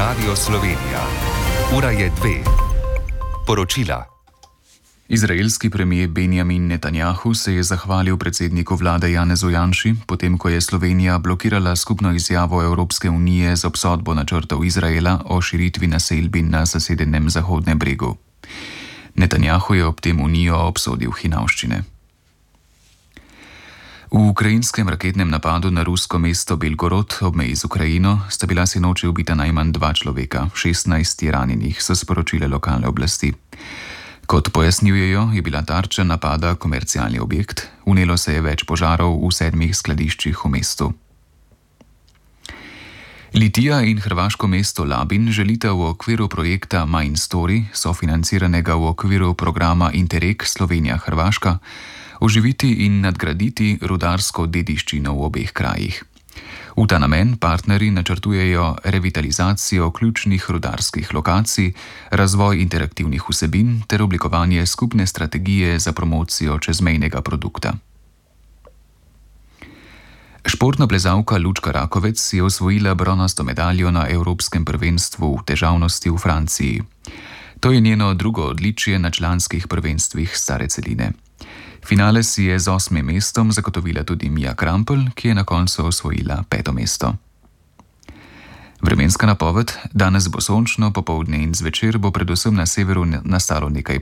Radio Slovenija. Ura je 2. Poročila. Izraelski premijer Benjamin Netanjahu se je zahvalil predsedniku vlade Janezu Janši, potem ko je Slovenija blokirala skupno izjavo Evropske unije z obsodbo načrtov Izraela o širitvi naselbin na zasedenem Zahodnem bregu. Netanjahu je ob tem unijo obsodil hinavščine. V ukrajinskem raketnem napadu na rusko mesto Belgorod ob meji z Ukrajino sta bila sinoči ubita najmanj 2 človeka, 16 je ranjenih, so sporočile lokalne oblasti. Kot pojasnjujejo, je bila tarča napada komercialni objekt, vnelo se je več požarov v 7 skladiščih v mestu. Litija in hrvaško mesto Labin želita v okviru projekta Mine Story, sofinanciranega v okviru programa Interreg Slovenija-Hrvaška, oživiti in nadgraditi rudarsko dediščino v obeh krajih. V ta namen partnerji načrtujejo revitalizacijo ključnih rudarskih lokacij, razvoj interaktivnih vsebin ter oblikovanje skupne strategije za promocijo čezmejnega produkta. Športna plezalka Lučka Rakovec je osvojila bronasto medaljo na Evropskem prvenstvu v težavnosti v Franciji. To je njeno drugo odličje na članskih prvenstvih stare celine. Finale si je z 8. mestom zagotovila tudi Mija Krampelj, ki je na koncu osvojila 5. mesto. Vremenska napoved: danes bo sončno, popoldne in zvečer bo predvsem na severu nastalo nekaj